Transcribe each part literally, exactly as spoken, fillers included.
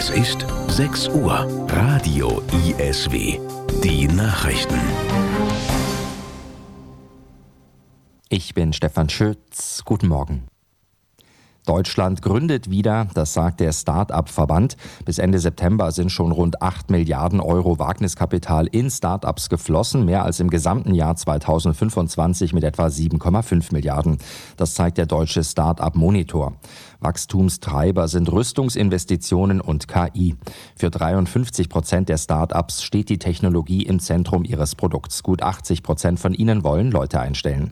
Es ist sechs Uhr. Radio I S W. Die Nachrichten. Ich bin Stefan Schütz. Guten Morgen. Deutschland gründet wieder, das sagt der Start-up-Verband. Bis Ende September sind schon rund acht Milliarden Euro Wagniskapital in Start-ups geflossen, mehr als im gesamten Jahr zweitausendfünfundzwanzig mit etwa sieben Komma fünf Milliarden. Das zeigt der deutsche Start-up-Monitor. Wachstumstreiber sind Rüstungsinvestitionen und K I. Für dreiundfünfzig Prozent der Start-ups steht die Technologie im Zentrum ihres Produkts. Gut achtzig Prozent von ihnen wollen Leute einstellen.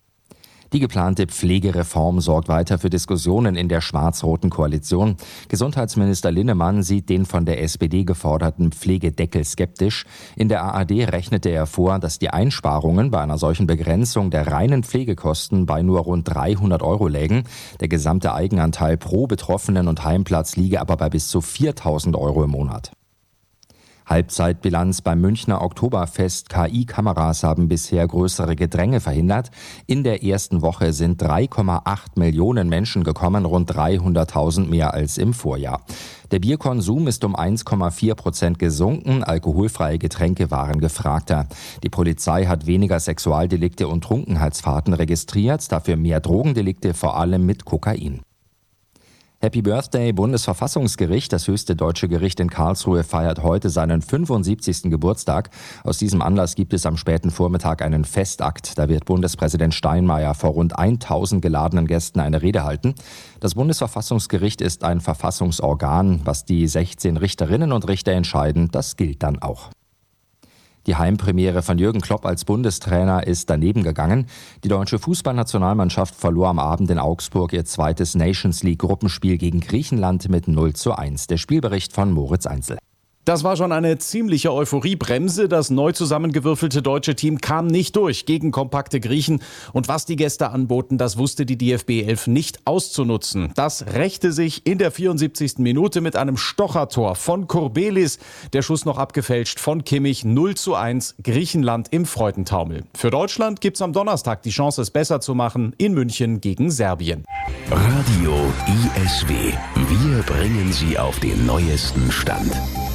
Die geplante Pflegereform sorgt weiter für Diskussionen in der schwarz-roten Koalition. Gesundheitsminister Linnemann sieht den von der S P D geforderten Pflegedeckel skeptisch. In der A R D rechnete er vor, dass die Einsparungen bei einer solchen Begrenzung der reinen Pflegekosten bei nur rund dreihundert Euro lägen. Der gesamte Eigenanteil pro Betroffenen und Heimplatz liege aber bei bis zu viertausend Euro im Monat. Halbzeitbilanz beim Münchner Oktoberfest. K I-Kameras haben bisher größere Gedränge verhindert. In der ersten Woche sind drei Komma acht Millionen Menschen gekommen, rund dreihunderttausend mehr als im Vorjahr. Der Bierkonsum ist um eins Komma vier Prozent gesunken. Alkoholfreie Getränke waren gefragter. Die Polizei hat weniger Sexualdelikte und Trunkenheitsfahrten registriert, dafür mehr Drogendelikte, vor allem mit Kokain. Happy Birthday, Bundesverfassungsgericht. Das höchste deutsche Gericht in Karlsruhe feiert heute seinen fünfundsiebzigsten Geburtstag. Aus diesem Anlass gibt es am späten Vormittag einen Festakt. Da wird Bundespräsident Steinmeier vor rund tausend geladenen Gästen eine Rede halten. Das Bundesverfassungsgericht ist ein Verfassungsorgan. Was die sechzehn Richterinnen und Richter entscheiden, das gilt dann auch. Die Heimpremiere von Jürgen Klopp als Bundestrainer ist daneben gegangen. Die deutsche Fußballnationalmannschaft verlor am Abend in Augsburg ihr zweites Nations League Gruppenspiel gegen Griechenland mit null zu eins. Der Spielbericht von Moritz Einzel. Das war schon eine ziemliche Euphoriebremse. Das neu zusammengewürfelte deutsche Team kam nicht durch gegen kompakte Griechen. Und was die Gäste anboten, das wusste die D F B elf nicht auszunutzen. Das rächte sich in der vierundsiebzigsten Minute mit einem Stochertor von Kurbelis. Der Schuss noch abgefälscht von Kimmich. null zu eins, Griechenland im Freudentaumel. Für Deutschland gibt's am Donnerstag die Chance, es besser zu machen in München gegen Serbien. Radio I S W. Wir bringen Sie auf den neuesten Stand.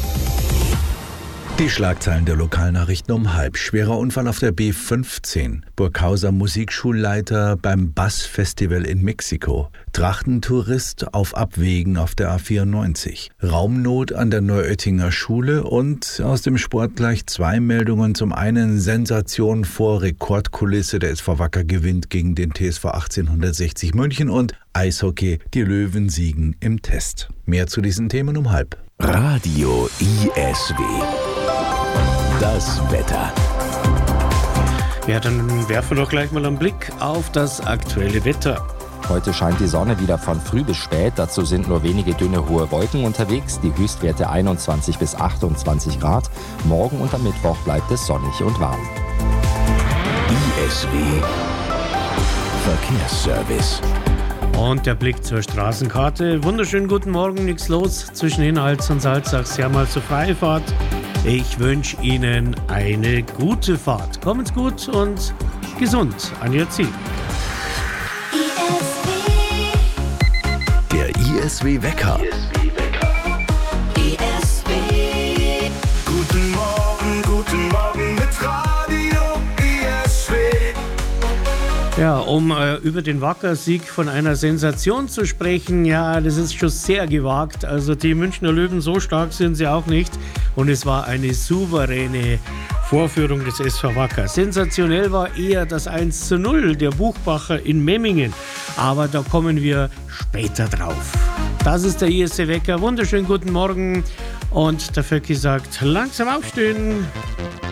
Die Schlagzeilen der Lokalnachrichten um halb. Schwerer Unfall auf der B fünfzehn. Burghauser Musikschulleiter beim Bass-Festival in Mexiko. Trachtentourist auf Abwägen auf der A vierundneunzig. Raumnot an der Neuöttinger Schule und aus dem Sport gleich zwei Meldungen. Zum einen Sensation vor Rekordkulisse. Der S V Wacker gewinnt gegen den T S V achtzehnhundertsechzig München und Eishockey. Die Löwen siegen im Test. Mehr zu diesen Themen um halb. Radio I S W. Das Wetter. Ja, dann werfen wir doch gleich mal einen Blick auf das aktuelle Wetter. Heute scheint die Sonne wieder von früh bis spät. Dazu sind nur wenige dünne hohe Wolken unterwegs. Die Höchstwerte einundzwanzig bis achtundzwanzig Grad. Morgen und am Mittwoch bleibt es sonnig und warm. I S W Verkehrsservice. Und der Blick zur Straßenkarte. Wunderschönen guten Morgen, nichts los zwischen Inhals und Salzach. Sie haben mal zur Freifahrt. Ich wünsche Ihnen eine gute Fahrt. Kommen's gut und gesund an Ihr Ziel. Der I S W Wecker. I S W. Guten Morgen, guten Morgen mit Radio I S W. Ja, um äh, über den Wacker-Sieg von einer Sensation zu sprechen, ja, das ist schon sehr gewagt. Also die Münchner Löwen, so stark sind sie auch nicht. Und es war eine souveräne Vorführung des S V Wacker. Sensationell war eher das eins zu null der Buchbacher in Memmingen. Aber da kommen wir später drauf. Das ist der I S W Wecker. Wunderschönen guten Morgen. Und der Vöcki sagt, langsam aufstehen.